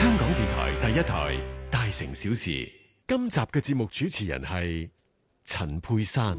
香港電台第一台大城小事，今集嘅節目主持人係陳佩珊。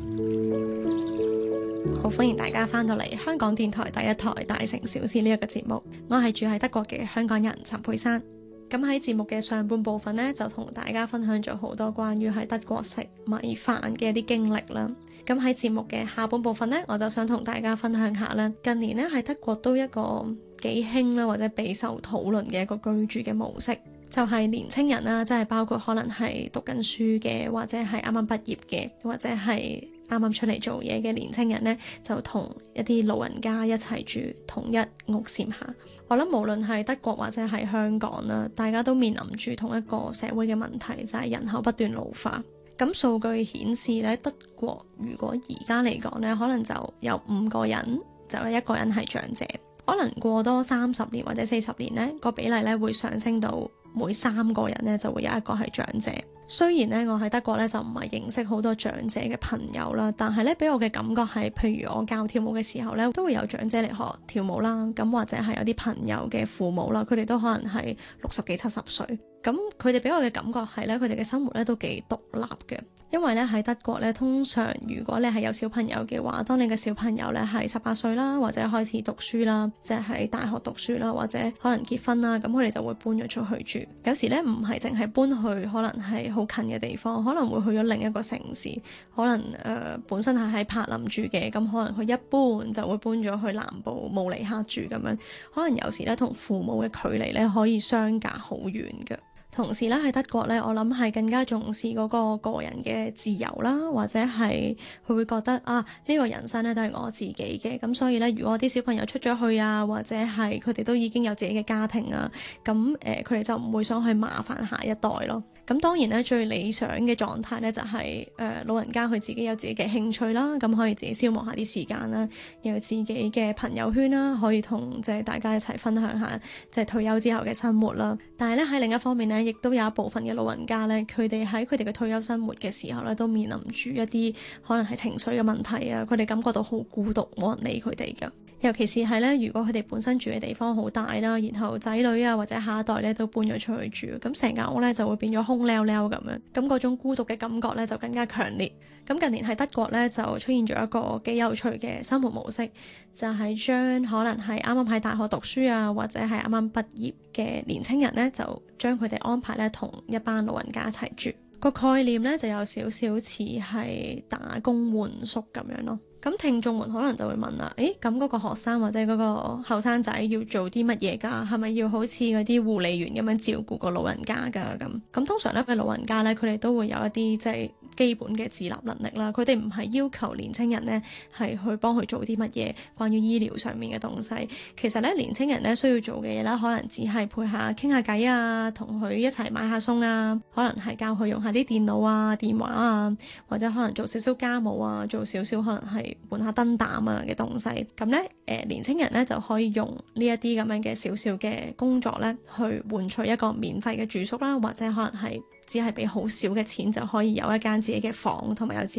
好，歡迎大家翻到嚟香港電台第一台大城小事呢一個節目，我係住喺德國嘅香港人陳佩珊。咁喺節目嘅上半部分呢，就同大家分享咗好多關於喺德國食米飯嘅一啲經歷啦。咁喺節目嘅下半部分呢，我就想同大家分享下啦，近年呢喺德國都一個幾興啦，或者備受討論嘅一個居住嘅模式，就係年青人啦，即係包括可能係讀緊書嘅，或者係啱啱畢業嘅，或者係啱啱出嚟做嘢嘅年青人呢，就同一啲老人家一齊住同一屋檐下。我諗無論係德國或者係香港啦，大家都面臨住同一個社會嘅問題，就係人口不斷老化。咁數據顯示咧，德國如果而家嚟講咧，可能就有5個人就有1個人係長者。可能過多30年或者40年呢，個比例咧會上升到每3個人咧就會有1個係長者。雖然咧我喺德國咧就唔係認識好多長者嘅朋友啦，但係咧俾我嘅感覺係，譬如我教跳舞嘅時候咧，都會有長者嚟學跳舞啦。咁或者係有啲朋友嘅父母啦，佢哋都可能係60幾70歲。咁佢哋俾我嘅感覺係咧，佢哋嘅生活咧都幾獨立嘅。因為咧喺德國咧，通常如果你係有小朋友嘅話，當你嘅小朋友咧係18歲啦，或者開始讀書啦，即係喺大學讀書啦，或者可能結婚啦，咁佢哋就會搬咗出去住。有時咧唔係淨係搬去可能係好近嘅地方，可能會去咗另一個城市。可能本身係喺柏林住嘅，咁可能佢一搬就會搬咗去南部慕尼黑住咁樣。可能有時咧同父母嘅距離咧可以相隔好遠嘅。同時咧喺德國咧，我諗係更加重視嗰個人嘅自由啦，或者係佢會覺得呢個人生咧都係我自己嘅，咁所以咧如果啲小朋友出咗去啊，或者係佢哋都已經有自己嘅家庭啊，咁佢哋就唔會想去麻煩下一代咯。咁當然咧最理想嘅狀態咧就係老人家佢自己有自己嘅興趣啦，咁可以自己消磨下啲時間啦，有自己嘅朋友圈啦，可以同即係大家一齊分享下即係退休之後嘅生活啦。但係咧喺另一方面咧，亦都有一部分嘅老人家咧，佢哋喺佢哋嘅退休生活嘅時候咧，都面臨住一啲可能係情緒嘅問題啊，佢哋感覺到好孤獨，冇人理佢哋㗎。尤其是係咧，如果佢哋本身住嘅地方好大啦，然後仔女啊或者下一代咧都搬咗出去住，咁成間屋咧就會變咗空溜溜咁樣，咁嗰種孤獨嘅感覺咧就更加強烈。咁近年喺德國咧就出現咗一個幾有趣嘅生活模式，就係將可能係啱啱喺大學讀書啊，或者係啱啱畢業嘅年青人咧，就將佢哋安排咧同一班老人家一齊住。個概念咧就有少少似係打工換宿咁樣咯。咁聽眾們可能就會問啦，咁嗰個學生或者嗰個後生仔要做啲乜嘢㗎？係咪要好似嗰啲護理員咁樣照顧個老人家㗎？咁通常咧嘅老人家咧，佢哋都會有一啲即係基本嘅自立能力啦。佢哋唔係要求年青人咧係去幫佢做啲乜嘢關於醫療上面嘅東西。其實咧年青人咧需要做嘅嘢啦，可能只係陪下傾下偈啊，同佢一齊買下餸啊，可能係教佢用下啲電腦啊、電話啊，或者可能做少少家務啊，做少少可能係換下燈膽啊嘅東西。咁咧年青人咧就可以用呢一啲咁樣嘅少少嘅工作咧，去換取一個免費嘅住宿啦，或者可能係只係俾好少嘅錢就可以有一間自己嘅房，同埋有自己